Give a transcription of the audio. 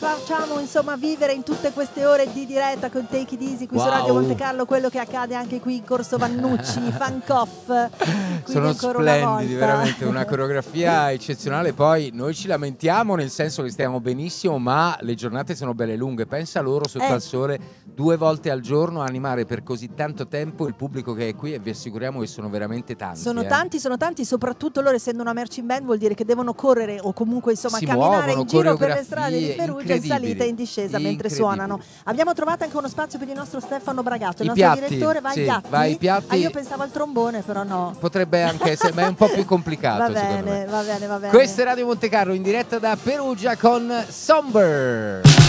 facciamo insomma vivere in tutte queste ore di diretta con Take It Easy qui su Wow. Radio Monte Carlo quello che accade anche qui in Corso Vannucci, Fancoff. Sono splendidi, veramente una coreografia eccezionale. Poi noi ci lamentiamo nel senso che stiamo benissimo, ma le giornate sono belle lunghe. Pensa loro sotto al sole 2 volte al giorno a animare per così tanto tempo il pubblico che è qui, e vi assicuriamo che sono veramente tanti. Sono tanti, soprattutto loro essendo una marching band vuol dire che devono correre o comunque insomma Si camminare muovono, in giro per le strade di Perugia in salita e in discesa mentre incredibili. suonano. Abbiamo trovato anche uno spazio per il nostro Stefano Bragato, il I nostro piatti, direttore. Vai sì, piatti. vai ai piatti. Io pensavo al trombone, però no. Potrebbe anche essere, ma è un po' più complicato. Va secondo me. bene, va bene. Questa è Radio Monte Carlo in diretta da Perugia con Somber.